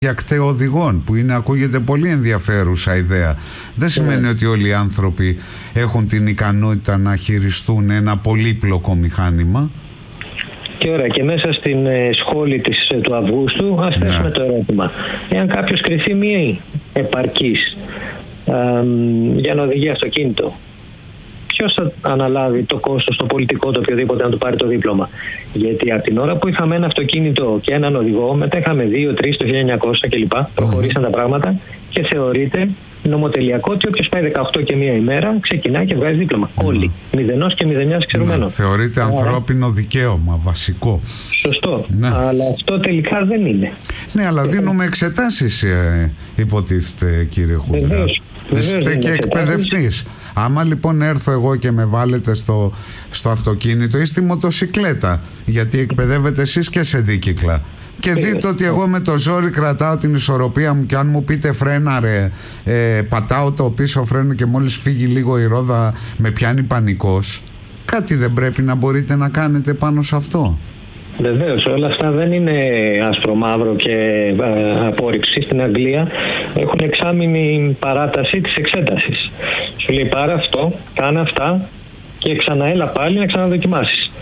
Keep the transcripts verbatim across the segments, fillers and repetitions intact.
για κτεοδηγών, που είναι, ακούγεται πολύ ενδιαφέρουσα ιδέα. Δεν σημαίνει ότι όλοι οι άνθρωποι έχουν την ικανότητα να χειριστούν ένα πολύπλοκο μηχάνημα. Και ωραία, και μέσα στην ε, σχόλη της, ε, του Αυγούστου ας θέσουμε το ερώτημα. Εάν κάποιος κριθεί μη επαρκής ε, για να οδηγεί αυτοκίνητο, ποιος θα αναλάβει το κόστος, το πολιτικό, το οποιοδήποτε, να του πάρει το δίπλωμα? Γιατί από την ώρα που είχαμε ένα αυτοκίνητο και έναν οδηγό, μετά είχαμε δύο, τρεις το χίλια εννιακόσια κλπ. Προχωρήσαν τα πράγματα και θεωρείται νομοτελειακό ότι όποιος πάει δεκαοκτώ και μία ημέρα ξεκινάει και βγάζει δίπλωμα. Mm. Όλοι. Μηδενός και μηδενιάς ξερουμένο. Ναι, θεωρείται ανθρώπινο δικαίωμα, βασικό. Σωστό. Ναι. Αλλά αυτό τελικά δεν είναι. Ναι, αλλά δίνουμε εξετάσεις, ε, υποτίθεται, κύριε Χούντρα. Είστε και εκπαιδευτής. Άμα λοιπόν έρθω εγώ και με βάλετε στο, στο αυτοκίνητο ή στη μοτοσικλέτα, γιατί εκπαιδεύετε εσείς και σε δίκυκλα, και δείτε ότι εγώ με το ζόρι κρατάω την ισορροπία μου, και αν μου πείτε φρένα ρε, ε, πατάω το πίσω φρένο και μόλις φύγει λίγο η ρόδα με πιάνει πανικός, κάτι δεν πρέπει να μπορείτε να κάνετε πάνω σε αυτό? Βεβαίως, όλα αυτά δεν είναι άσπρο μαύρο και ε, απόρριψη. Στην Αγγλία έχουν εξάμηνη παράταση της εξέτασης. Σου λέει πάρε αυτό, κάνε αυτά και ξαναέλα πάλι να ξαναδοκιμάσεις.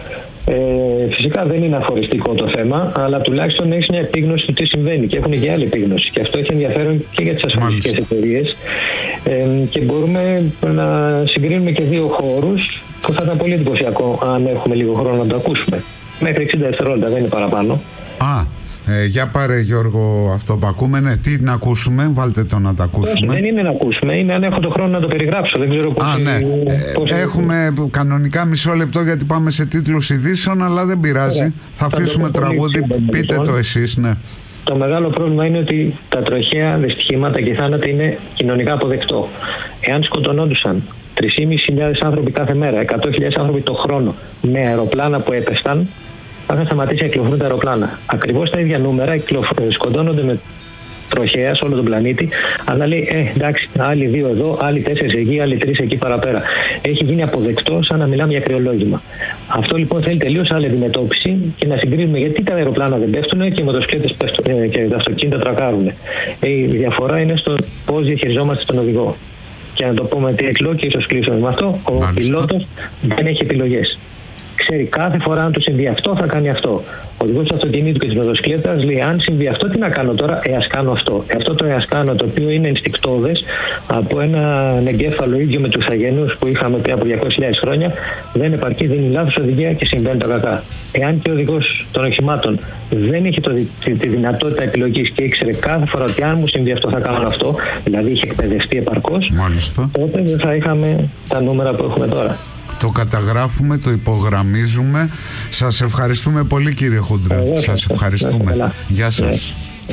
Ε, φυσικά δεν είναι αφοριστικό το θέμα, αλλά τουλάχιστον έχεις μια επίγνωση του τι συμβαίνει, και έχουν και άλλη επίγνωση. Και αυτό έχει ενδιαφέρον και για τις ασφαλιστικές εταιρείες. Ε, και μπορούμε να συγκρίνουμε και δύο χώρους που θα ήταν πολύ εντυπωσιακό αν έχουμε λίγο χρόνο να το ακούσουμε. Μέχρι εξήντα δευτερόλεπτα, δεν είναι παραπάνω. Α, ε, για πάρε Γιώργο αυτό που ακούμε. Ναι, τι να ακούσουμε, βάλτε το να το ακούσουμε. Όχι, δεν είναι να ακούσουμε, είναι αν έχω το χρόνο να το περιγράψω. Δεν ξέρω πώς. Α, ναι. Πώς ε, έχουμε είναι. Κανονικά μισό λεπτό γιατί πάμε σε τίτλους ειδήσεων, αλλά δεν πειράζει. Ωραία. Θα, θα αφήσουμε τραγούδι, πείτε λοιπόν το εσείς, ναι. Το μεγάλο πρόβλημα είναι ότι τα τροχαία δυστυχήματα και οι θάνατοι είναι κοινωνικά αποδεκτό. Εάν σκοτωνόντουσαν τρεις χιλιάδες πεντακόσιοι άνθρωποι κάθε μέρα, εκατό χιλιάδες άνθρωποι το χρόνο με αεροπλάνα που έπεσταν, θα είχαν σταματήσει να κυκλοφορούν τα αεροπλάνα. Ακριβώς τα ίδια νούμερα σκοτώνονται με τροχαία σε όλο τον πλανήτη, αλλά λέει ε, εντάξει, άλλοι δύο εδώ, άλλοι τέσσερις εκεί, άλλοι τρεις εκεί παραπέρα. Έχει γίνει αποδεκτό σαν να μιλάμε για κρυολόγημα. Αυτό λοιπόν θέλει τελείως άλλη αντιμετώπιση και να συγκρίνουμε γιατί τα αεροπλάνα δεν πέφτουν και οι μοτοσυκλέτες πέφτουν και τα αυτοκίνητα τρακάρουν. Η διαφορά είναι στο πώς διαχειριζόμαστε τον οδηγό. Και να το πούμε τι εκλό, και ίσως κλείσω με αυτό, ο πιλότος δεν έχει επιλογές. Ξέρει κάθε φορά αν του συμβεί αυτό θα κάνει αυτό. Ο οδηγός του αυτοκινήτου και της μοτοσυκλέτας λέει αν συμβεί αυτό τι να κάνω τώρα, ε ας κάνω αυτό. Ε, αυτό το ε ας κάνω, το οποίο είναι ενστικτώδες από έναν εγκέφαλο ίδιο με τους αγενούς που είχαμε πριν από διακόσιες χιλιάδες χρόνια, δεν επαρκεί, δίνει λάθος οδηγία και συμβαίνουν τα κακά. Εάν και ο οδηγός των οχημάτων δεν είχε το, τη, τη δυνατότητα επιλογής και ήξερε κάθε φορά ότι αν μου συμβεί αυτό θα κάνω αυτό, δηλαδή είχε εκπαιδευτεί επαρκώς, τότε δεν θα είχαμε τα νούμερα που έχουμε τώρα. Το καταγράφουμε, το υπογραμμίζουμε. Σας ευχαριστούμε πολύ, κύριε Χούντρα. Ε, σας ευχαριστούμε. Ε, Γεια σας.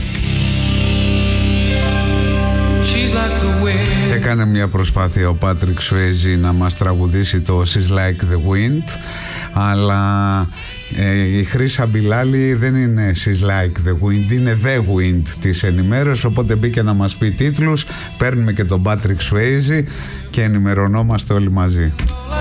Ε. Έκανε μια προσπάθεια ο Πάτρικ Σουέιζι να μας τραγουδήσει το She's Like the Wind, αλλά ε, η Χρύσα Μπιλάλη δεν είναι She's Like the Wind, είναι The Wind της ενημέρωσης, οπότε μπήκε να μας πει τίτλους. Παίρνουμε και τον Πάτρικ Σουέιζι και ενημερωνόμαστε όλοι μαζί.